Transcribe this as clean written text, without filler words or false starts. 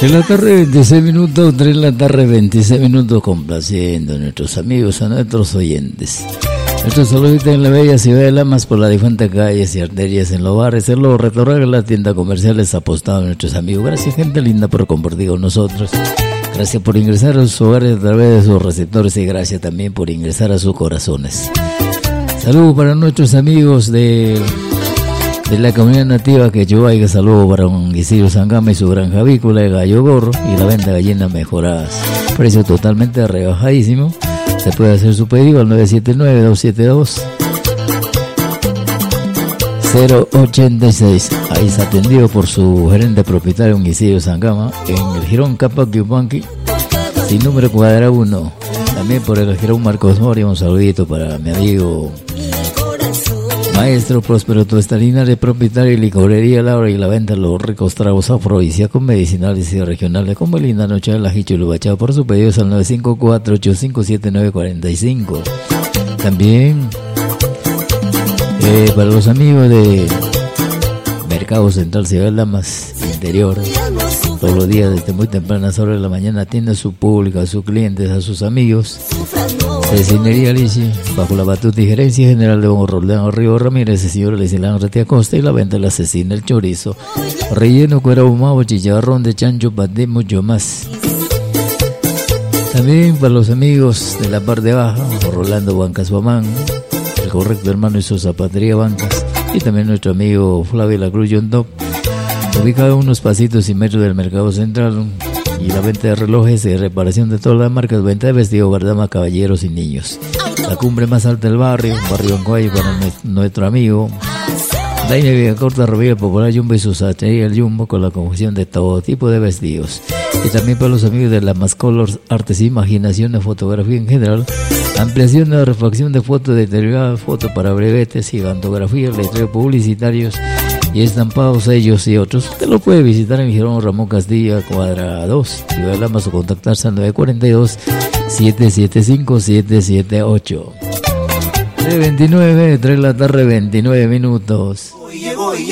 3 de la tarde, 26 minutos, 3 de la tarde, 26 minutos, complaciendo a nuestros amigos, a nuestros oyentes. Nuestros saluditos en la bella ciudad de Lamas por las diferentes calles y arterias en los barrios, en los restaurantes, las tiendas comerciales, apostados a nuestros amigos. Gracias, gente linda, por compartir con nosotros. Gracias por ingresar a sus hogares a través de sus receptores y gracias también por ingresar a sus corazones. Saludos para nuestros amigos de la comunidad nativa que Quechua, saludos para un Isidro Sangama y su granja avícola de Gallo Gorro y la venta de gallinas mejoradas. Precio totalmente rebajadísimo. Se puede hacer su pedido al 979-272-086. Ahí está atendido por su gerente propietario, un Isidro Sangama, en el Girón Capac Yupanqui, sin número cuadra 1. También por el Girón Marcos Moria, un saludito para mi amigo Maestro Próspero Tuestalinares, propietario de licorería Laura y la venta de los ricos tragos afrodisíacos, medicinales y regionales como linda noche de la Hicho y Lubachá. Por su pedido al 954-857945. También para los amigos de Mercado Central Ciudad de Lamas Interior, todos los días desde muy tempranas horas de la mañana atiende a su público, a sus clientes, a sus amigos. Cecinería Lichi, bajo la batuta y gerencia general de Don Roldán Río Ramírez, el señor Lesilán Retia Costa, y la venta de la cecina, el chorizo, relleno, cuero ahumado, chicharrón de chancho, paté, mucho más. También para los amigos de la parte baja, Rolando Bancas Guamán, el correcto hermano y su zapatería Bancas, y también nuestro amigo Flavio La Cruz John Top, ubicado a unos pasitos y metros del mercado central, y la venta de relojes y reparación de todas las marcas, venta de vestidos, guardama, caballeros y niños. La cumbre más alta del barrio Ancoay, para nuestro amigo Daine Villacorta, Rovilla Popular Jumbo y su zapatería El Jumbo, con la confección de todo tipo de vestidos. Y también para los amigos de la Más Colors, artes e imaginación de fotografía en general, ampliación de la refacción de fotos, deterioradas fotos para brevetes, gigantografías, letreros publicitarios y estampados, sellos y otros. Usted lo puede visitar en Girón Ramón Castilla, cuadra 2, Ciudad de Lamas, o contactarse al 942-775-778. 3 de la tarde, 29 minutos. Hoy llegó y